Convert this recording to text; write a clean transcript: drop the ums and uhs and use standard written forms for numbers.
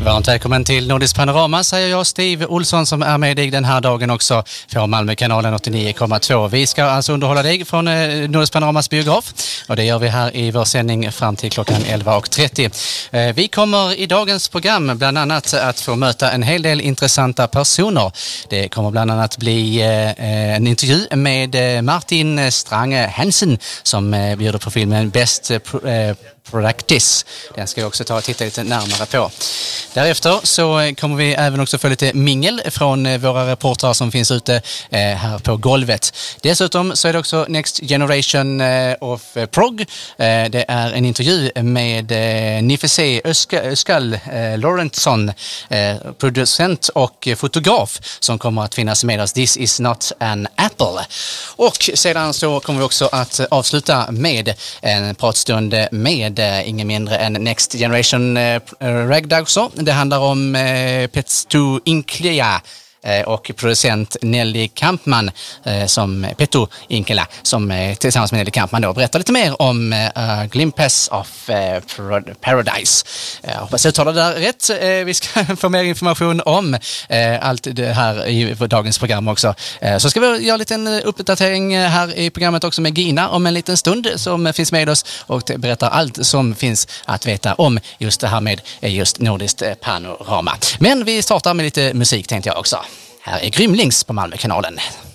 Varmt välkommen till Nordisk Panorama, säger jag, Steve Olsson, som är med dig den här dagen också från Malmökanalen 89,2. Vi ska alltså underhålla dig från Nordisk Panoramas biograf, och det gör vi här i vår sändning fram till klockan 11.30. Vi kommer i dagens program bland annat att få möta en hel del intressanta personer. Det kommer bland annat bli en intervju med Martin Strange Hansen som bjuder på filmen Best Practice. Den ska vi också ta och titta lite närmare på. Därefter så kommer vi även också få lite mingel från våra reportrar som finns ute här på golvet. Dessutom så är det också Next Generation of Prog. Det är en intervju med Nifese Özkal Lorentzon, producent och fotograf, som kommer att finnas med oss. This is not an apple. Och sedan så kommer vi också att avsluta med en pratstund med ingen mindre än Next Generation Ragdogsor. Det handlar om Pettu Inkilä och producent Nelly Kampman, som Pettu Inkilä, som tillsammans med Nelly Kampman då berättar lite mer om Glimpse of Paradise. Jag hoppas jag uttalar det där rätt. Vi ska få mer information om allt det här i dagens program också. Så ska vi göra en liten uppdatering här i programmet också med Gina om en liten stund, som finns med oss och berättar allt som finns att veta om just det här med just Nordiskt Panorama. Men vi startar med lite musik, tänkte jag också. Här är Grymlings på Malmökanalen.